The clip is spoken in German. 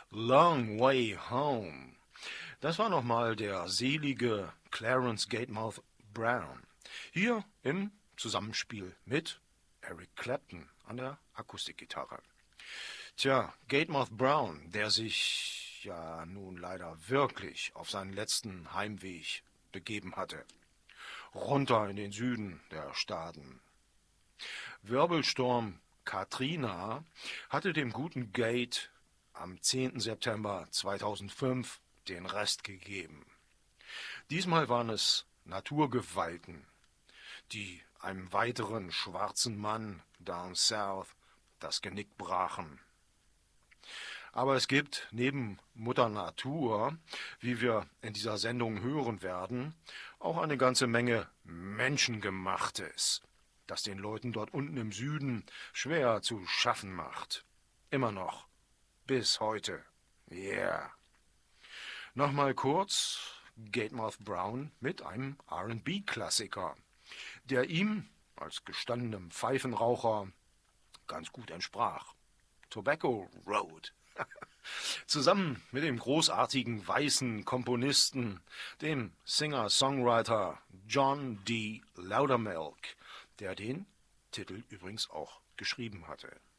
Long Way Home. Das war nochmal der selige Clarence Gatemouth Brown. Hier im Zusammenspiel mit Eric Clapton an der Akustikgitarre. Tja, Gatemouth Brown, der sich ja nun leider wirklich auf seinen letzten Heimweg begeben hatte. Runter in den Süden der Staaten. Wirbelsturm Katrina hatte dem guten Gate am 10. September 2005 den Rest gegeben. Diesmal waren es Naturgewalten, die einem weiteren schwarzen Mann down south das Genick brachen. Aber es gibt neben Mutter Natur, wie wir in dieser Sendung hören werden, auch eine ganze Menge Menschengemachtes, das den Leuten dort unten im Süden schwer zu schaffen macht. Immer noch. Bis heute. Yeah. Nochmal kurz Gatemouth Brown mit einem R&B-Klassiker, der ihm als gestandenem Pfeifenraucher ganz gut entsprach. Tobacco Road. Zusammen mit dem großartigen weißen Komponisten, dem Singer-Songwriter John D. Loudermilk, der den Titel übrigens auch geschrieben hatte.